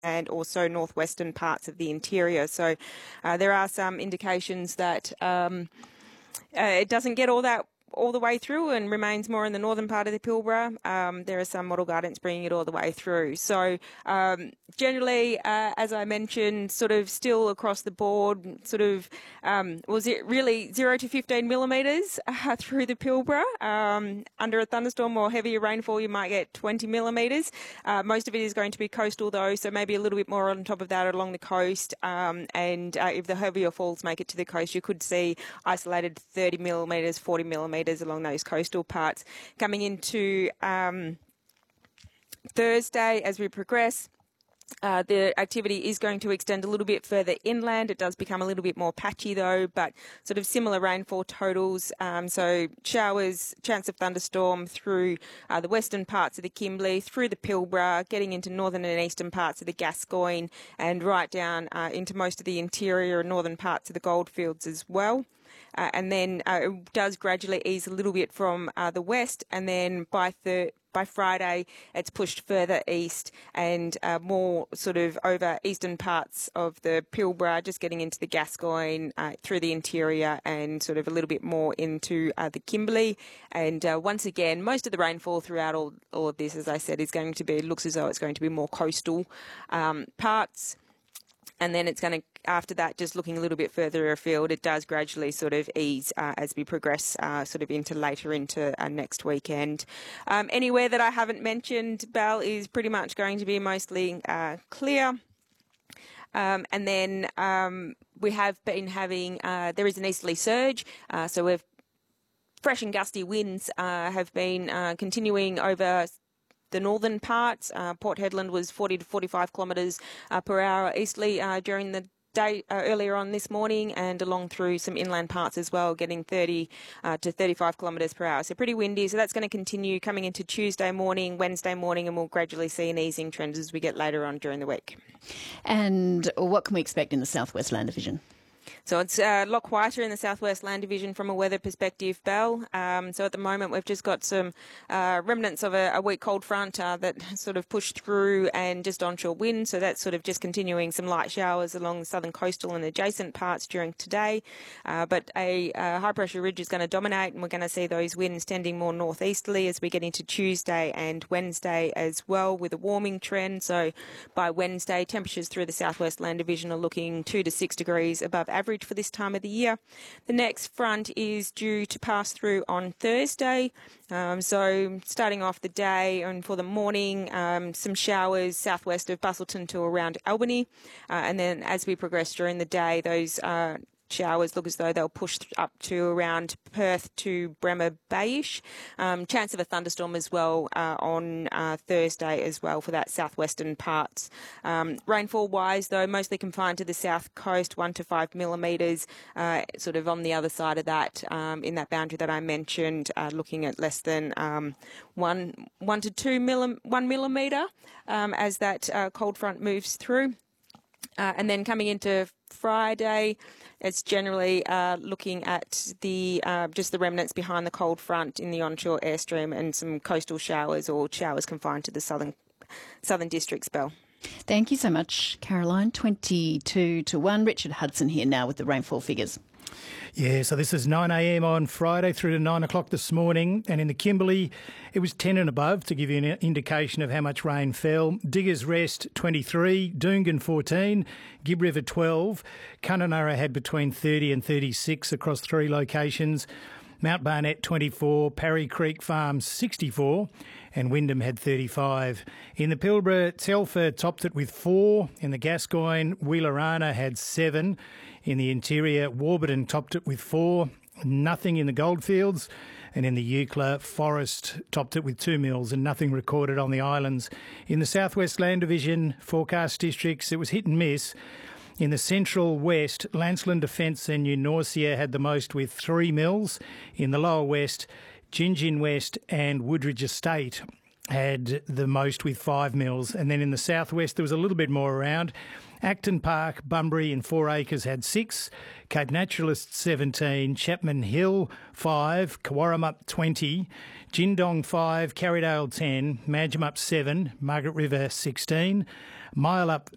and also northwestern parts of the interior. So there are some indications that it doesn't get all the way through and remains more in the northern part of the Pilbara. There are some model guidance bringing it all the way through. So generally, as I mentioned, sort of still across the board, sort of was it really 0 to 15 millimetres through the Pilbara. Under a thunderstorm or heavier rainfall, you might get 20 millimetres. Most of it is going to be coastal though, so maybe a little bit more on top of that along the coast. And if the heavier falls make it to the coast, you could see isolated 30 millimetres, 40 millimetres along those coastal parts. Coming into Thursday, as we progress, the activity is going to extend a little bit further inland. It does become a little bit more patchy though, but sort of similar rainfall totals. So showers, chance of thunderstorm through the western parts of the Kimberley, through the Pilbara, getting into northern and eastern parts of the Gascoyne, and right down into most of the interior and northern parts of the Goldfields as well. And then it does gradually ease a little bit from the west, and then by Friday it's pushed further east and more sort of over eastern parts of the Pilbara, just getting into the Gascoyne, through the interior, and sort of a little bit more into the Kimberley. And once again, most of the rainfall throughout all of this, as I said, is going to be, looks as though it's going to be more coastal parts. And then it's going to, after that, just looking a little bit further afield, it does gradually sort of ease as we progress sort of later into next weekend. Anywhere that I haven't mentioned, Belle, is pretty much going to be mostly clear. And then we have been having, there is an easterly surge, so we've fresh and gusty winds have been continuing over the northern parts. Port Hedland was 40 to 45 kilometres per hour easterly during the day earlier on this morning, and along through some inland parts as well, getting 30 to 35 kilometres per hour. So pretty windy. So that's going to continue coming into Tuesday morning, Wednesday morning, and we'll gradually see an easing trend as we get later on during the week. And what can we expect in the Southwest Land Division? So it's a lot quieter in the Southwest Land Division from a weather perspective, Belle. So at the moment we've just got some remnants of a weak cold front that sort of pushed through, and just onshore wind. So that's sort of just continuing some light showers along the southern coastal and adjacent parts during today. But a high pressure ridge is going to dominate, and we're going to see those winds tending more northeasterly as we get into Tuesday and Wednesday as well, with a warming trend. So by Wednesday, temperatures through the Southwest Land Division are looking 2 to 6 degrees above average for this time of the year. The next front is due to pass through on Thursday. So starting off the day and for the morning, some showers southwest of Busselton to around Albany. And then as we progress during the day, those showers look as though they'll push up to around Perth to Bremer Bayish. Chance of a thunderstorm as well on Thursday as well for that southwestern parts. Rainfall wise though, mostly confined to the south coast, 1 to 5 millimetres, sort of on the other side of that, in that boundary that I mentioned, looking at less than 1 to 1 millimetre as that cold front moves through. And then coming into Friday, it's generally looking at the just the remnants behind the cold front in the onshore airstream, and some coastal showers or showers confined to the southern districts, Belle. Thank you so much, Caroline. 22 to 1. Richard Hudson here now with the rainfall figures. Yeah, so this is 9 a.m. on Friday through to 9 o'clock this morning. And in the Kimberley, it was 10 and above to give you an indication of how much rain fell. Diggers Rest 23, Doongan 14, Gibb River 12. Kununurra had between 30 and 36 across 3 locations. Mount Barnett 24, Parry Creek Farms 64, and Wyndham had 35. In the Pilbara, Telfer topped it with 4. In the Gascoyne, Wheelerana had 7. In the interior, Warburton topped it with 4. Nothing in the Goldfields. And in the Eucla, Forest topped it with 2 mils, and nothing recorded on the islands. In the Southwest Land Division forecast districts, it was hit and miss. In the Central West, Lancelin Defence and Eunorcia had the most with 3 mils. In the Lower West, Gingin West and Woodridge Estate had the most with 5 mils. And then in the Southwest, there was a little bit more around. Acton Park, Bunbury and 4 Acres had 6, Cape Naturalist 17, Chapman Hill 5, Kawarramup 20, Jindong 5, Carrydale 10, Manjimup 7, Margaret River 16, Mile Up